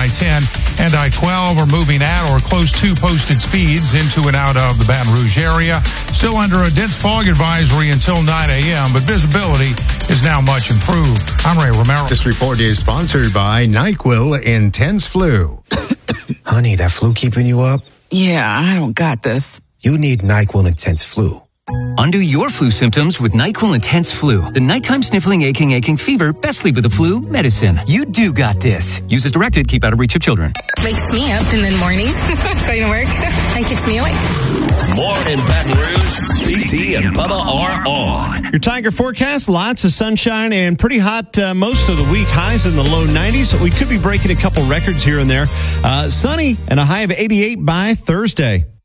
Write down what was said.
I-10 and I-12 are moving at or close to posted speeds into and out of the Baton Rouge area. Still under a dense fog advisory until 9 a.m., but visibility is now much improved. I'm Ray Romero. This report is sponsored by NyQuil Intense Flu. Honey, that flu keeping you up? Yeah, I don't got this. You need NyQuil Intense Flu. Undo your flu symptoms with NyQuil Intense Flu. The nighttime sniffling, aching fever, best sleep with the flu medicine. You do got this. Use as directed. Keep out of reach of children. Wakes me up in the mornings, going to work, and keeps me awake. More in Baton Rouge. BT and Bubba are on. Your Tiger forecast, lots of sunshine and pretty hot most of the week. Highs in the low 90s. We could be breaking a couple records here and there. Sunny and a high of 88 by Thursday.